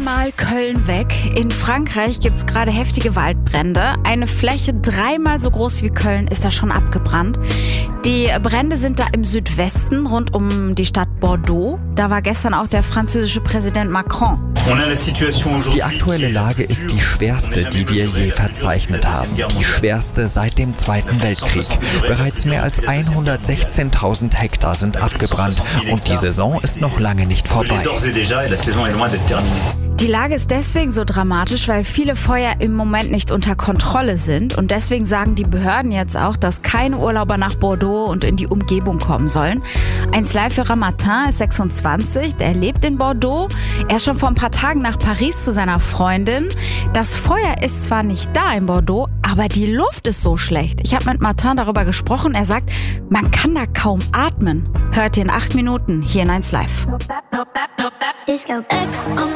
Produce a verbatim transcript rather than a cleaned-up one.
Einmal Köln weg. In Frankreich gibt es gerade heftige Waldbrände. Eine Fläche dreimal so groß wie Köln ist da schon abgebrannt. Die Brände sind da im Südwesten, rund um die Stadt Bordeaux. Da war gestern auch der französische Präsident Macron. Die aktuelle Lage ist die schwerste, die wir je verzeichnet haben. Die schwerste seit dem Zweiten Weltkrieg. Bereits mehr als hundertsechzehntausend Hektar sind abgebrannt und die Saison ist noch lange nicht vorbei. Die Lage ist deswegen so dramatisch, weil viele Feuer im Moment nicht unter Kontrolle sind. Und deswegen sagen die Behörden jetzt auch, dass keine Urlauber nach Bordeaux und in die Umgebung kommen sollen. Ein Slifer Martin ist sechsundzwanzig, der lebt in Bordeaux. Er ist schon vor ein paar Tagen nach Paris zu seiner Freundin. Das Feuer ist zwar nicht da in Bordeaux, aber die Luft ist so schlecht. Ich habe mit Martin darüber gesprochen. Er sagt, man kann da kaum atmen. Hört ihr in acht Minuten hier in eins Live. Disco X on